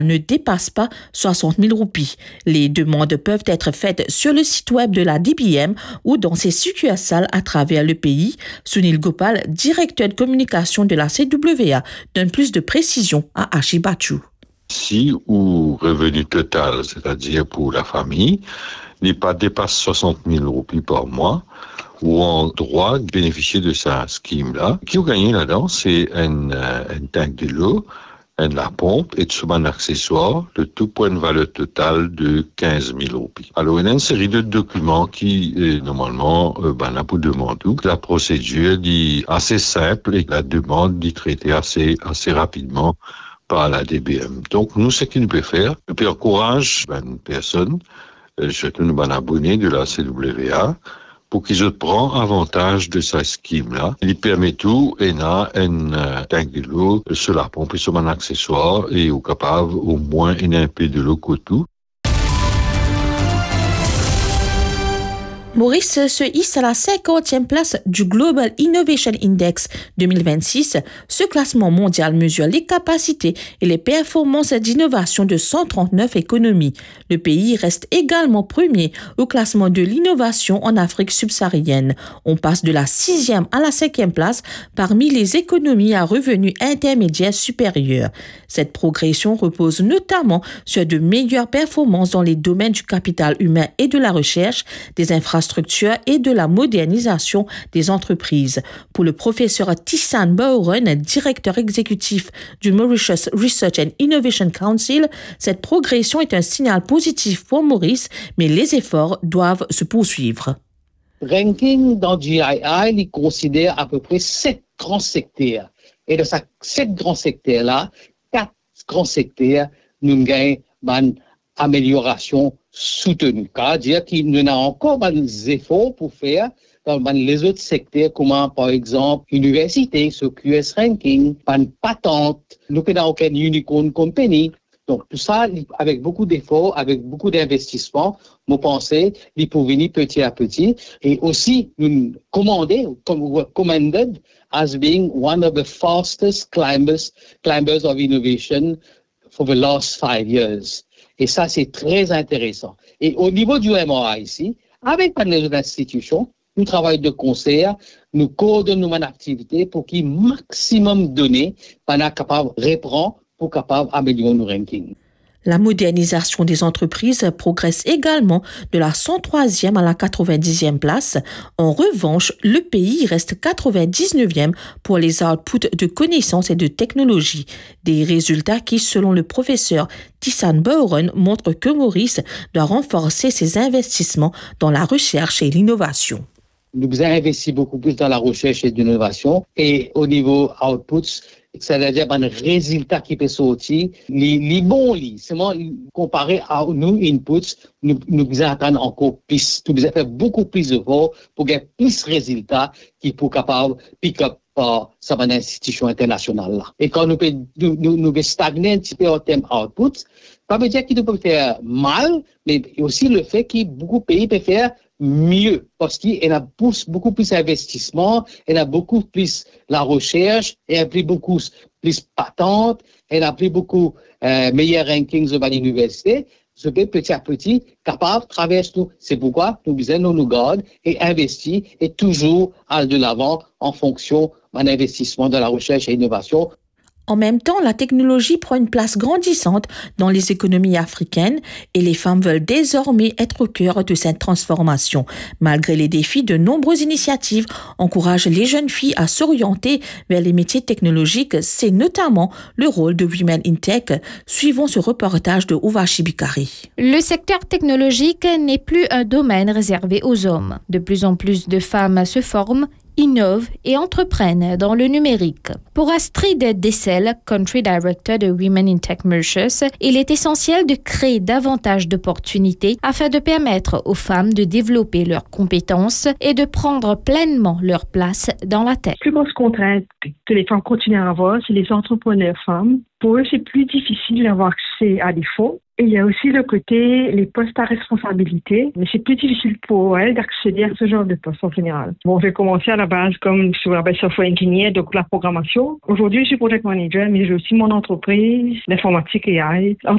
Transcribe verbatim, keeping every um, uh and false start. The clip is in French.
ne dépasse pas soixante mille roupies. Les demandes peuvent être faites sur le site web de la D B M ou dans ses succursales à travers le pays. Sunil Gopal, directeur de communication de la C W A, donne plus de précisions à Ashi Bachu. Si ou revenu total, c'est-à-dire pour la famille, n'est pas dépasse soixante mille roupies par mois, ou en droit de bénéficier de sa scheme-là. Qui a gagné là-dedans, c'est un, un tank de l'eau, la pompe et tout un accessoire, le tout pour une valeur totale de quinze mille roupies. Alors, il y a une série de documents qui, euh, normalement, euh, ben, là, pour demander. La procédure dit assez simple et la demande est traitée assez, assez rapidement par la D B M. Donc, nous, ce qu'il nous peut faire, nous peut encourager ben, une personne, euh, surtout nous, ben, abonnés de la C W A, pour qu'ils prennent avantage de sa scheme-là. Il permet tout, et a un euh, tank de l'eau sur la pompe et sur un accessoire, et au capable, au moins, une un peu de l'eau que tout. Maurice se hisse à la cinquantième place du Global Innovation Index deux mille vingt-six. Ce classement mondial mesure les capacités et les performances d'innovation de cent trente-neuf économies. Le pays reste également premier au classement de l'innovation en Afrique subsaharienne. On passe de la sixième à la cinquième place parmi les économies à revenus intermédiaires supérieurs. Cette progression repose notamment sur de meilleures performances dans les domaines du capital humain et de la recherche, des infrastructures et de la modernisation des entreprises. Pour le professeur Tissan Bowron, directeur exécutif du Mauritius Research and Innovation Council, cette progression est un signal positif pour Maurice, mais les efforts doivent se poursuivre. Ranking dans G I I, il considère à peu près sept grands secteurs. Et dans ces sept grands secteurs-là, quatre grands secteurs, nous gagnons une amélioration soutenue. C'est-à-dire qu'il y a encore des efforts pour faire dans les autres secteurs, comme par exemple l'université, ce Q S ranking, une patente, nous n'avons aucune unicorn company. Donc tout ça, avec beaucoup d'efforts, avec beaucoup d'investissements, nous pensons qu'il peut venir petit à petit. Et aussi, nous commandé, commended as being one of the fastest climbers, climbers of innovation for the last five years. Et ça, c'est très intéressant. Et au niveau du M R I ici, avec les autres institutions, nous travaillons de concert, nous coordonnons nos activités pour qu'il y ait maximum de données pour être capable de répondre, pour capable d'améliorer nos rankings. La modernisation des entreprises progresse également de la cent troisième à la quatre-vingt-dixième place. En revanche, le pays reste quatre-vingt-dix-neuvième pour les outputs de connaissances et de technologies. Des résultats qui, selon le professeur Tissan Bowron, montrent que Maurice doit renforcer ses investissements dans la recherche et l'innovation. Nous avons investi beaucoup plus dans la recherche et l'innovation et au niveau outputs, c'est-à-dire un résultat qui peut sortir, les, les bons lits, seulement comparé à nos inputs, nous, nous attendons encore plus, nous avons fait beaucoup plus d'efforts pour gagner plus de résultats qui pour capable pick up par sa institution internationale là. Et quand nous nous, nous, nous stagner un petit peu en termes outputs, ça veut dire qu'il ne peut faire mal, mais aussi le fait que beaucoup de pays peuvent faire mieux parce qu'il y a beaucoup plus d'investissement, il y a beaucoup plus la recherche, il y a plus beaucoup plus patentes, il y a plus beaucoup euh, meilleurs rankings de l'université. Je peux petit à petit capable de traverser tout. C'est pourquoi nous devons nous garder et investir et toujours aller de l'avant en fonction d'un investissement dans la recherche et l'innovation. En même temps, la technologie prend une place grandissante dans les économies africaines et les femmes veulent désormais être au cœur de cette transformation. Malgré les défis, de nombreuses initiatives encouragent les jeunes filles à s'orienter vers les métiers technologiques. C'est notamment le rôle de Women in Tech. Suivons ce reportage de Uvashi Bikari. Le secteur technologique n'est plus un domaine réservé aux hommes. De plus en plus de femmes se forment, innovent et entreprennent dans le numérique. Pour Astrid Dessel, Country Director de Women in Tech Mauritius, il est essentiel de créer davantage d'opportunités afin de permettre aux femmes de développer leurs compétences et de prendre pleinement leur place dans la tech. La plus grosse contrainte que les femmes continuent à avoir, c'est les entrepreneurs femmes. Pour eux, c'est plus difficile d'avoir accès à des fonds. Et il y a aussi le côté, les postes à responsabilité, mais c'est plus difficile pour elles d'accéder à ce genre de poste en général. Bon, j'ai commencé à la base comme sur la software engineer, donc la programmation. Aujourd'hui, je suis project manager, mais j'ai aussi mon entreprise d'informatique A I. En